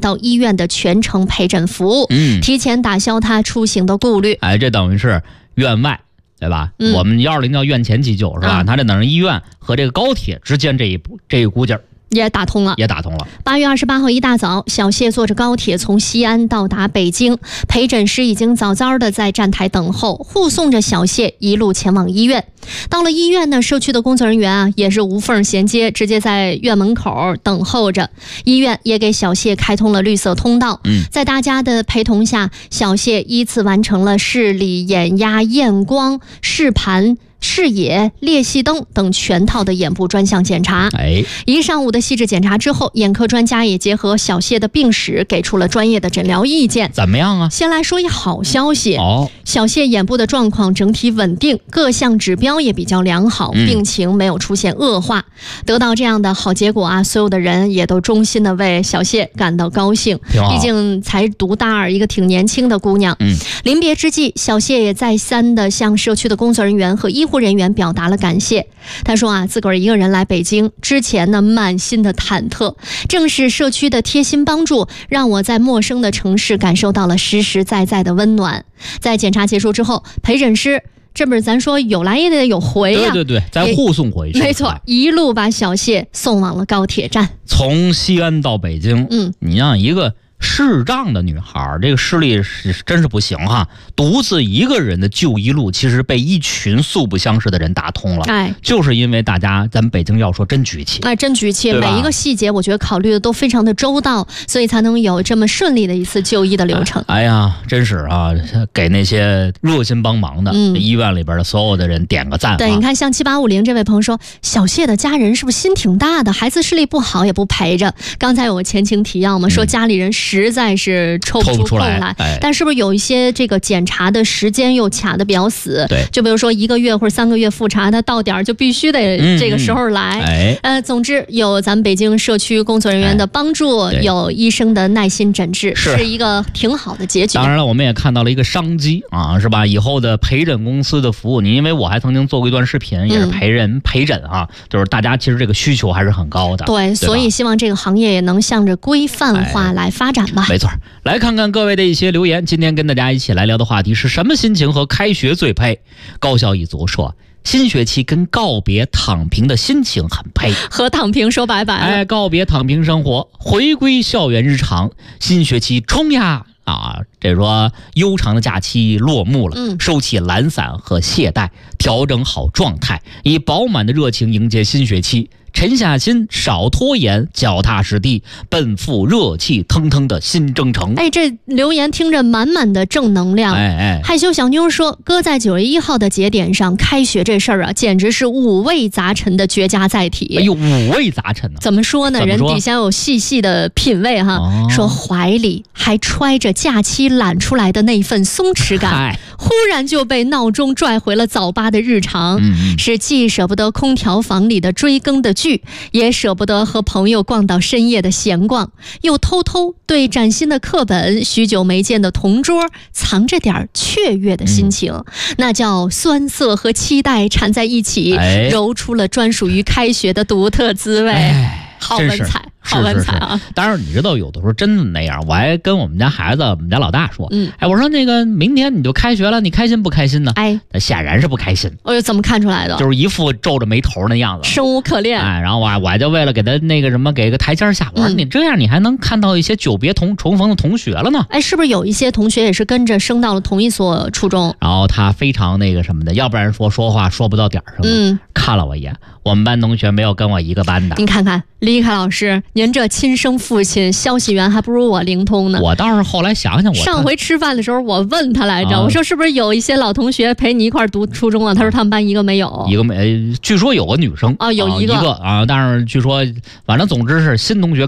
到医院的全程陪诊服务，提前打消他出行的顾虑。 这等于是院外，对吧？我们120叫院前急救是吧？他这等于医院和这个高铁之间这一股劲儿。 也打通了。8月28号一大早，小谢坐着高铁从西安到达北京，陪诊师已经早早的在站台等候，护送着小谢一路前往医院。到了医院呢，社区的工作人员也是无缝衔接，直接在院门口等候着。医院也给小谢开通了绿色通道。在大家的陪同下，小谢依次完成了视力、眼压、验光、视盘、视野、裂隙灯等全套的眼部专项检查。一上午的细致检查之后，眼科专家也结合小谢的病史给出了专业的诊疗意见。 怎么样啊？ 先来说一好消息，小谢眼部的状况整体稳定，各项指标也比较良好，病情没有出现恶化。得到这样的好结果啊，所有的人也都衷心的为小谢感到高兴，毕竟才读大2，一个挺年轻的姑娘。临别之际，小谢也再三的向社区的工作人员和医护人员表达了感谢。他说啊，自个儿一个人来北京之前呢，满心的忐忑，正是社区的贴心帮助，让我在陌生的城市感受到了实实在在的温暖。在检查结束之后，陪诊师这不是咱说有来也得有回啊， 对，再护送回去。 没错，一路把小谢送往了高铁站。 从西安到北京，你让一个视障的女孩，这个视力真是不行哈，独自一个人的就医路其实被一群素不相识的人打通了。就是因为大家咱们北京要说真局气， 真局气，每一个细节我觉得考虑的都非常的周到，所以才能有这么顺利的一次就医的流程。 真是啊，给那些热心帮忙的医院里边的所有的人点个赞。 对，你看像7850这位朋友说，小谢的家人是不是心挺大的，孩子视力不好也不陪着。刚才有个前情提要嘛，说家里人实在是抽不出空来，但是不是有一些这个检查的时间又卡得比较死？ 对， 就比如说1个月或者3个月复查，他到点就必须得这个时候来。总之有咱们北京社区工作人员的帮助，有医生的耐心诊治，是一个挺好的结局。 当然了，我们也看到了一个商机啊，是吧？以后的陪诊公司的服务，因为我还曾经做过一段视频，也是陪诊啊，就是大家其实这个需求还是很高的。 对，所以希望这个行业也能向着规范化来发展吧。 没错，来看看各位的一些留言。今天跟大家一起来聊的话题是什么心情和开学最配？高校一族说，新学期跟告别躺平的心情很配， 和躺平说拜拜了。 告别躺平生活，回归校园日常，新学期冲呀！这说悠长的假期落幕了，收起懒散和懈怠，调整好状态，以饱满的热情迎接新学期。沉下心，少拖延，脚踏实地，奔赴热气腾腾的新征程。 这留言听着满满的正能量。害羞小妞说，哥在9月1号的节点上，开学这事儿啊，简直是五味杂陈的绝佳载体。 五味杂陈呢？ 怎么说呢？人底下有细细的品味哈。说怀里还揣着假期懒出来的那份松弛感，忽然就被闹钟拽回了早八的日常。是既舍不得空调房里的追更的剧，也舍不得和朋友逛到深夜的闲逛，又偷偷对崭新的课本、许久没见的同桌藏着点雀跃的心情。那叫酸涩和期待缠在一起，揉出了专属于开学的独特滋味。好文采，好文采啊！ 当然，你知道有的时候真的那样，我还跟我们家孩子、我们家老大说，我说那个明天你就开学了，你开心不开心呢？他显然是不开心。 怎么看出来的？ 就是一副皱着眉头那样子， 生无可恋。 然后我就为了给他那个什么，给个台阶下，我说你这样你还能看到一些久别重逢的同学了呢。 是不是有一些同学也是跟着升到了同一所初中？ 然后他非常那个什么的，要不然说话说不到点上。看了我一眼，我们班同学没有跟我一个班的。 你看看李凯老师，您这亲生父亲消息源还不如我灵通呢。 我倒是后来想想， 上回吃饭的时候我问他来着，我说是不是有一些老同学陪你一块读初中啊？他说他们班一个没有， 据说有个女生有一个但是据说反正总之是新同学